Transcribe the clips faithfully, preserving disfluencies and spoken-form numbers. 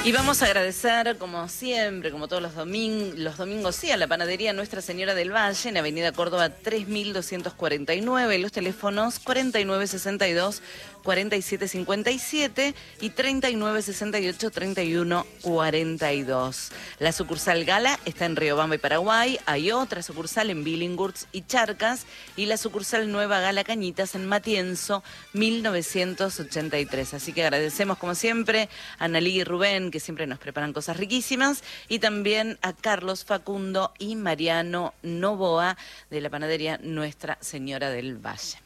Y vamos a agradecer, como siempre, como todos los, doming los domingos, sí, a la panadería Nuestra Señora del Valle, en Avenida Córdoba tres mil doscientos cuarenta y nueve, los teléfonos cuarenta y nueve sesenta y dos, cuarenta y siete cincuenta y siete y treinta y nueve sesenta y ocho, treinta y uno cuarenta y dos. La sucursal Gala está en Riobamba y Paraguay, hay otra sucursal en Billinghurst y Charcas, y la sucursal Nueva Gala Cañitas en Matienzo, mil novecientos ochenta y tres. Así que agradecemos, como siempre, a Analí y Rubén, que siempre nos preparan cosas riquísimas, y también a Carlos, Facundo y Mariano Novoa de la panadería Nuestra Señora del Valle.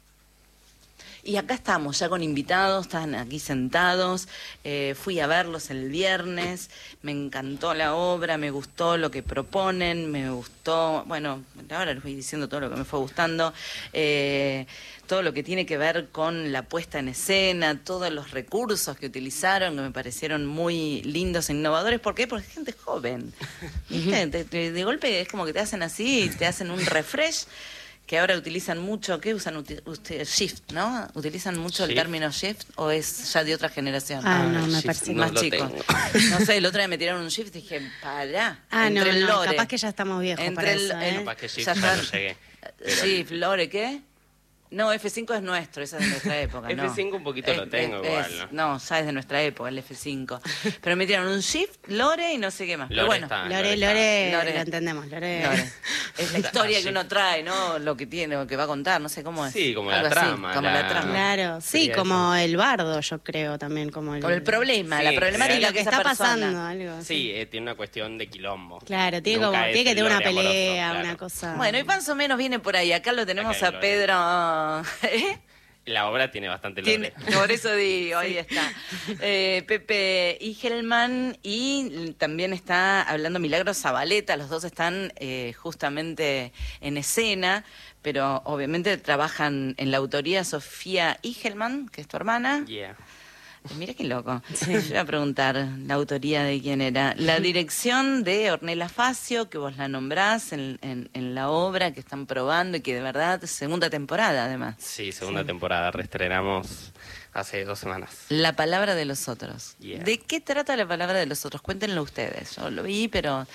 Y acá estamos, ya con invitados, están aquí sentados, eh, fui a verlos el viernes, me encantó la obra, me gustó lo que proponen, me gustó, bueno, ahora les voy diciendo todo lo que me fue gustando, eh, todo lo que tiene que ver con la puesta en escena, todos los recursos que utilizaron, que me parecieron muy lindos e innovadores. ¿Por qué? Porque es gente joven, ¿viste? De, de, de golpe es como que te hacen así, te hacen un refresh, que ahora utilizan mucho, ¿qué usan ustedes? Shift, ¿no? ¿Utilizan mucho shift. El término shift o es ya de otra generación? Ah, no, me shift, parece más no chicos. No sé, el otro día me tiraron un shift y dije, pará. Ah, entre no, el no, lore, capaz que ya estamos viejos entre para el, eso, ¿eh? Capaz que shift ya ya no llegué. Pero... Shift, lore, ¿qué? No, F cinco es nuestro, esa es de nuestra época, ¿no? F cinco un poquito es, lo tengo es, igual, es, ¿no? No, ya es de nuestra época, el F cinco. Pero me tiraron un shift, lore y no sé qué más. Lore Pero bueno, está, Lore, Lore, Lore, Lore. lo entendemos, Lore. Lore. Es la historia Ah, que uno trae, ¿no? Lo que tiene, lo que va a contar, no sé cómo es. Sí, como Algo la así, trama. como la... la trama. Claro, sí, Sería como eso. el bardo, yo creo también, como el... Como el problema, Sí, la en problemática Sí, lo que esa está persona. pasando, algo así. Sí, eh, tiene una cuestión de quilombo. Claro, tiene, Nunca como, es tiene que el tener una lore amoroso, pelea, claro. una cosa... Bueno, y más o menos viene por ahí. Acá lo tenemos Acá hay a lore. Pedro. ¿Eh? La obra tiene bastante Tiene- lore. por eso digo, ahí está. Eh, Pepe Igelman, y también está hablando Milagros Zabaleta, los dos están eh, justamente en escena, pero obviamente trabajan en la autoría Sofía Igelman, que es tu hermana. Yeah. Mira qué loco. Yo iba a preguntar la autoría de quién era. La dirección de Ornella Facio, que vos la nombrás en, en, en la obra que están probando y que de verdad, segunda temporada además. Sí, segunda temporada. Reestrenamos hace dos semanas. La palabra de los otros. Yeah. ¿De qué trata la palabra de los otros? Cuéntenlo ustedes. Yo lo vi, pero...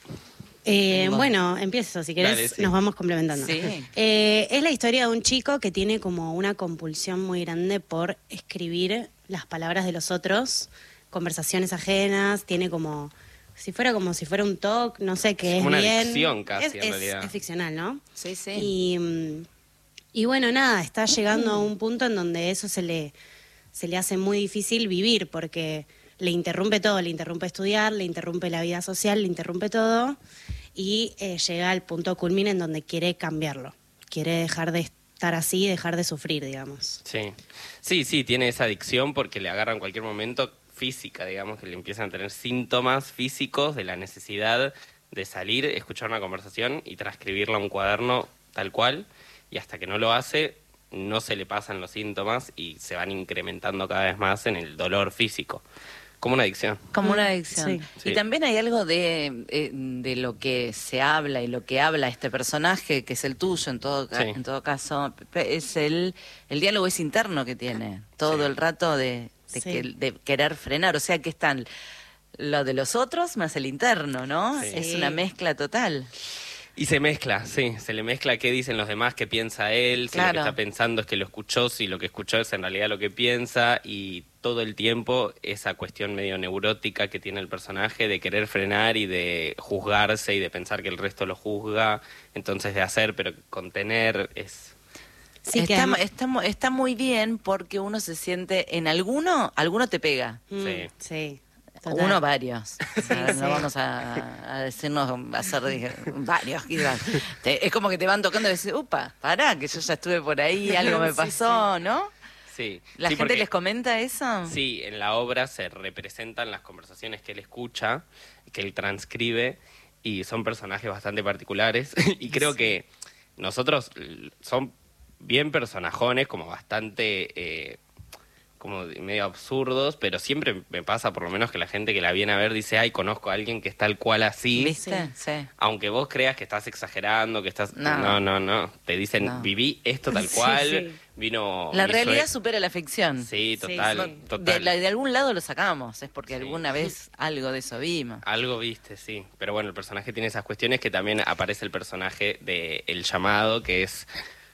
Eh, Tengo- bueno, empiezo, si querés, Dale, sí. nos vamos complementando. Sí. Eh, es la historia de un chico que tiene como una compulsión muy grande por escribir las palabras de los otros, conversaciones ajenas, tiene como, si fuera como si fuera un talk, no sé, que Es es como una bien... adicción casi, es, en es- realidad. es ficcional, ¿no? Sí, sí. Y, mm, y bueno, nada, está llegando a un punto en donde eso se le, se le hace muy difícil vivir, porque le interrumpe todo, le interrumpe estudiar, le interrumpe la vida social, le interrumpe todo, y eh, llega al punto culmine en donde quiere cambiarlo, quiere dejar de estar así, dejar de sufrir, digamos. Sí, sí, sí, tiene esa adicción porque le agarra en cualquier momento física, digamos, que le empiezan a tener síntomas físicos de la necesidad de salir, escuchar una conversación y transcribirla a un cuaderno tal cual, y hasta que no lo hace, no se le pasan los síntomas y se van incrementando cada vez más en el dolor físico. Como una adicción. Como una adicción. Sí. Y Sí. también hay algo de, eh, de lo que se habla y lo que habla este personaje, que es el tuyo en todo, ca- Sí. en todo caso, Pepe, es el, el diálogo es interno que tiene, todo Sí. el rato de, de, Sí. que- de querer frenar, o sea que están lo de los otros más el interno, ¿no? Sí. Es una mezcla total. Y se mezcla, sí, se le mezcla qué dicen los demás, qué piensa él, si lo Claro. que está pensando es que lo escuchó, si lo que escuchó es en realidad lo que piensa, y todo el tiempo esa cuestión medio neurótica que tiene el personaje de querer frenar y de juzgarse y de pensar que el resto lo juzga, entonces de hacer pero contener es... Sí, que está, además- está, mu- está muy bien porque uno se siente, en alguno, alguno te pega. Mm, Sí. sí, total. Uno, varios. O sea, Sí, no sí. vamos a, a decirnos, a hacer dije, varios. quizás. Te- es como que te van tocando y decís, upa, pará, que yo ya estuve por ahí, algo me Sí, pasó, ¿no? Sí. ¿La Sí, gente porque- les comenta eso? Sí, en la obra se representan las conversaciones que él escucha, que él transcribe, y son personajes bastante particulares. Y creo que nosotros l- son bien personajones, como bastante, eh, como medio absurdos, pero siempre me pasa por lo menos que la gente que la viene a ver dice, ay, conozco a alguien que es tal cual así. ¿Viste? Sí. Aunque vos creas que estás exagerando, que estás... No. No, no, no. Te dicen, No. viví esto tal Sí, cual, sí. vino... La mi realidad sue- supera la ficción. Sí, Sí, total, sí. total. De, la- de algún lado lo sacamos, es porque Sí. alguna vez algo de eso vimos. Algo viste, sí. Pero bueno, el personaje tiene esas cuestiones que también aparece el personaje de El Llamado, que es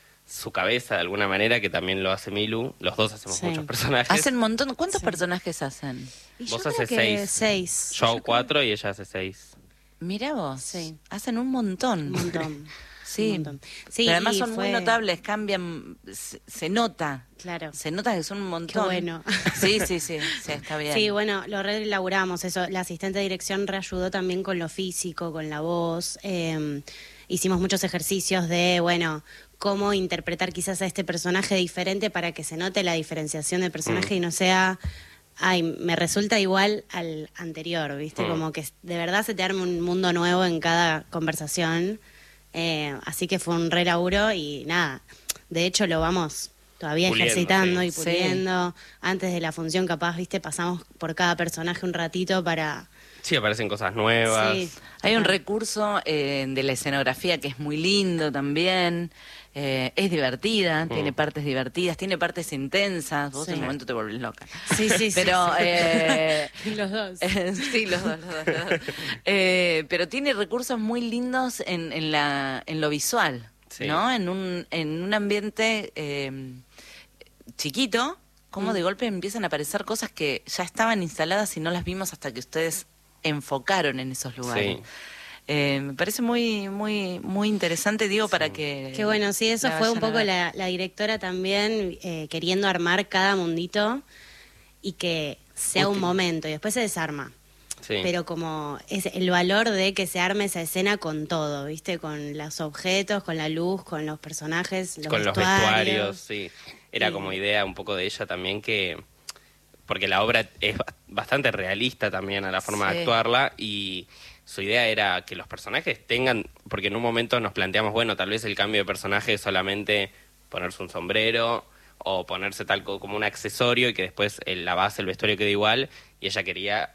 su cabeza de alguna manera, que también lo hace Milu. Los dos hacemos Sí. muchos personajes. Hacen un montón. ¿Cuántos Sí. personajes hacen? Y Vos yo creo haces que seis. seis. Yo hago creo- cuatro y ella hace seis. Mira vos. Sí. Hacen un montón. Un montón. Sí. Un montón. Sí, Pero además y son muy fue- notables, cambian, se, se nota. Claro. Se nota que son un montón. bueno. Sí, sí, sí, sí, está bien. Sí, bueno, lo reelaboramos eso. La asistente de dirección reayudó también con lo físico, con la voz. Eh, hicimos muchos ejercicios de, bueno, cómo interpretar quizás a este personaje diferente para que se note la diferenciación del personaje Mm. y no sea, ay, me resulta igual al anterior, ¿viste? Mm. Como que de verdad se te arme un mundo nuevo en cada conversación. Eh, así que fue un re laburo y nada, de hecho lo vamos todavía Puliendo, ejercitando sí. y Sí. puliendo. Antes de la función capaz, viste, pasamos por cada personaje un ratito para... Sí, aparecen cosas nuevas. Sí. Hay un Ajá. recurso eh, de la escenografía que es muy lindo también. Eh, es divertida, tiene partes divertidas, tiene partes intensas. Vos Sí. en un momento te volvés loca. Sí, sí, sí. Pero, sí. eh, Los dos. Eh, sí, los dos, los dos, los dos. Eh, pero tiene recursos muy lindos en, en, la, en lo visual, Sí. ¿no? En un, en un ambiente eh, chiquito, como Mm. de golpe empiezan a aparecer cosas que ya estaban instaladas y no las vimos hasta que ustedes enfocaron en esos lugares. Sí. Eh, me parece muy, muy, muy interesante, digo, para que... Qué bueno, sí, eso la fue un vayan a poco ver. la, la directora también eh, queriendo armar cada mundito y que sea un Útil. momento y después se desarma. Sí. Pero como es el valor de que se arme esa escena con todo, ¿viste? Con los objetos, con la luz, con los personajes, los Con los vestuarios. vestuarios, sí. Era Sí. como idea un poco de ella también que... Porque la obra es ba- bastante realista también a la forma Sí. de actuarla y su idea era que los personajes tengan... Porque en un momento nos planteamos, bueno, tal vez el cambio de personaje es solamente ponerse un sombrero o ponerse tal co- como un accesorio y que después el- la base, el vestuario quede igual y ella quería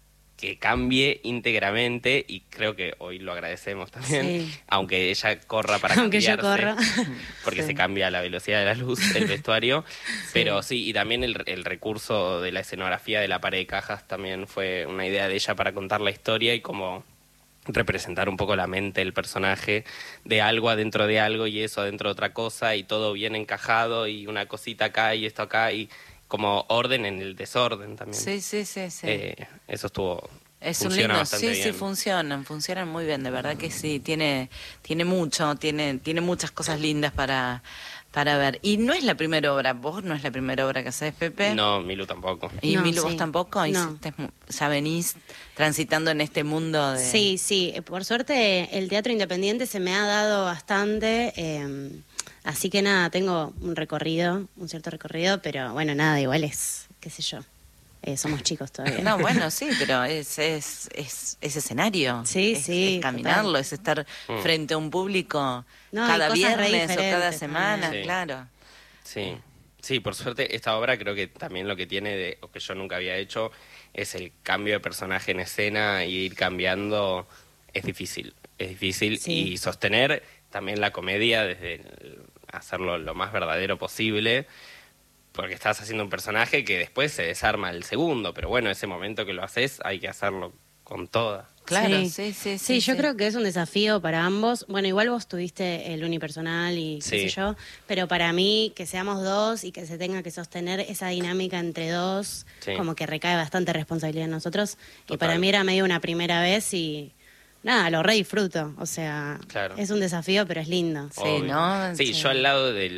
que cambie íntegramente y creo que hoy lo agradecemos también, Sí. aunque ella corra para Aunque yo cambiarse, corra. porque Sí. se cambia a la velocidad de la luz el vestuario, pero sí, y también el, el recurso de la escenografía de la pared de cajas también fue una idea de ella para contar la historia y como representar un poco la mente del personaje de algo adentro de algo y eso adentro de otra cosa y todo bien encajado y una cosita acá y esto acá y como orden en el desorden también. Sí, sí, sí, sí. Eh, eso estuvo... Es un funciona lindo, bastante sí, sí, bien. funcionan, funcionan muy bien, de verdad que sí, tiene, tiene mucho, tiene, tiene muchas cosas lindas para, para ver. Y no es la primera obra, vos no es la primera obra que haces, Pepe. No, Milu tampoco. Y No, Milu, vos sí. tampoco, No. Hiciste mu- ya venís transitando en este mundo de... Sí, sí. Por suerte el teatro independiente se me ha dado bastante. eh, así que nada, tengo un recorrido, un cierto recorrido, pero bueno, nada, igual es, qué sé yo. eh, somos chicos todavía. No, bueno, sí, pero es, es, es, es escenario. Sí, es, sí, Es caminarlo, total. es estar Mm. frente a un público No, y cada cosas re viernes o cada diferentes semana, también. Sí. claro. Sí, sí, por suerte esta obra creo que también lo que tiene, de, o que yo nunca había hecho, es el cambio de personaje en escena y ir cambiando. Es difícil, es difícil. Sí. Y sostener también la comedia desde el- hacerlo lo más verdadero posible, porque estás haciendo un personaje que después se desarma el segundo, pero bueno, ese momento que lo haces hay que hacerlo con toda. Claro, Sí. sí, sí, sí. Sí, yo sí. creo que es un desafío para ambos. Bueno, igual vos tuviste el unipersonal y qué Sí. sé yo, pero para mí que seamos dos y que se tenga que sostener esa dinámica entre dos, Sí. como que recae bastante responsabilidad en nosotros. Y Total. para mí era medio una primera vez y nada, lo re disfruto. O sea, Claro. es un desafío, pero es lindo. Sí, Obvio. ¿no? Sí, Sí. yo al lado del